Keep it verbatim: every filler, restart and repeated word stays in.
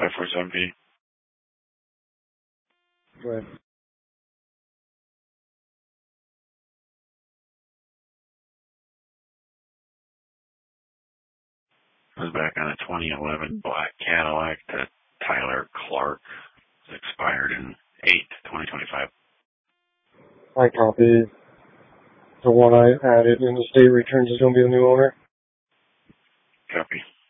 five four seven P. Go ahead. I was back on a twenty eleven black Cadillac that Tyler Clark is expired in eight twenty twenty-five. I copy. The one I added in the state returns is going to be the new owner. Copy.